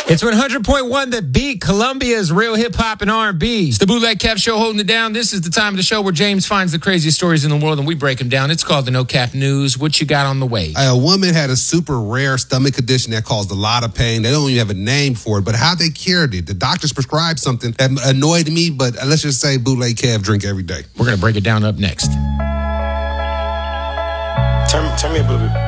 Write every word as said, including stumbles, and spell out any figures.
It's one hundred point one The Beat, Columbia's real hip-hop and R and B. It's the Bootleg Kev Show holding it down. This is the time of the show where James finds the craziest stories in the world and we break them down. It's called the No Cap News. What you got on the way? A woman had a super rare stomach condition that caused a lot of pain. They don't even have a name for it, but how they cured it. The doctors prescribed something that annoyed me, but let's just say Bootleg Kev drink every day. We're going to break it down up next. Turn, turn me up a little bit.